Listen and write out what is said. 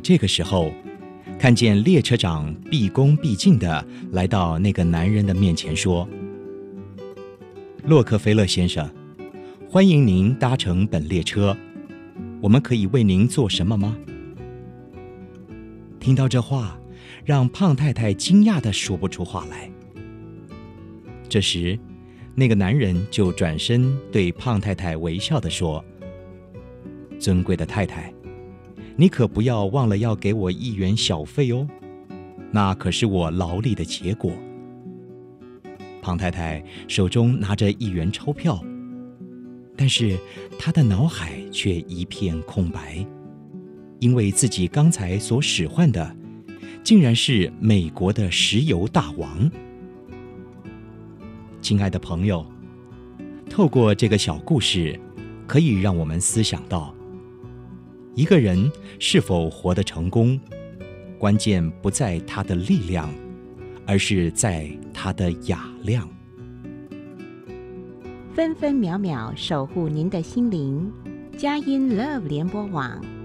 这个时候，看见列车长毕恭毕敬地来到那个男人的面前说：洛克菲勒先生，欢迎您搭乘本列车，我们可以为您做什么吗？听到这话，让胖太太惊讶地说不出话来。这时，那个男人就转身对胖太太微笑地说：尊贵的太太，你可不要忘了要给我1元小费哦，那可是我劳力的结果。胖太太手中拿着1元钞票，但是她的脑海却一片空白，因为自己刚才所使唤的竟然是美国的石油大王。亲爱的朋友，透过这个小故事，可以让我们思想到，一个人是否活得成功，关键不在他的力量，而是在他的雅量。 分分秒秒守护您的心灵，佳音 Love 联播网